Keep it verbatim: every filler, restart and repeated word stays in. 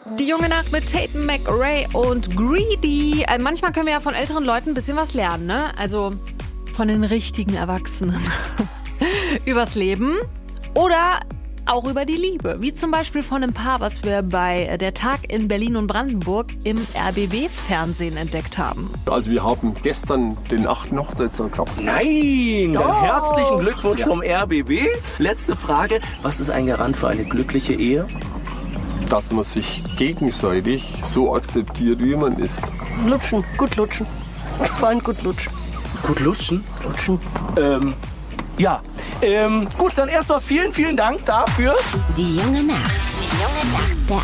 Die junge Nacht mit Tatum McRae und Greedy. Also manchmal können wir ja von älteren Leuten ein bisschen was lernen, ne? Also von den richtigen Erwachsenen. Übers Leben oder auch über die Liebe. Wie zum Beispiel von einem Paar, was wir bei der Tag in Berlin und Brandenburg im R B B-Fernsehen entdeckt haben. Also wir haben gestern den achten Hochzeitstag gehabt. Nein! Dann Oh. herzlichen Glückwunsch Ja. vom R B B. Letzte Frage. Was ist ein Garant für eine glückliche Ehe? Dass man sich gegenseitig so akzeptiert, wie man ist. Lutschen, gut lutschen. Vor allem gut lutschen. Gut lutschen? Lutschen. Ähm, ja. Ähm, gut, dann erstmal vielen, vielen Dank dafür. Die junge Nacht. Die junge Nacht. Der